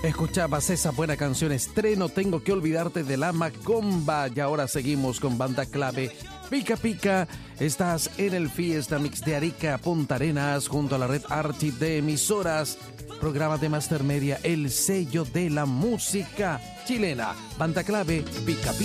Escuchabas esa buena canción estreno, Tengo que olvidarte, de la Macomba. Y ahora seguimos con Banda Clave, Pica Pica. Estás en el Fiesta Mix de Arica, Punta Arenas, junto a la red Archi de emisoras. Programa de Master Media, el sello de la música chilena. Banda Clave, Pica Pica.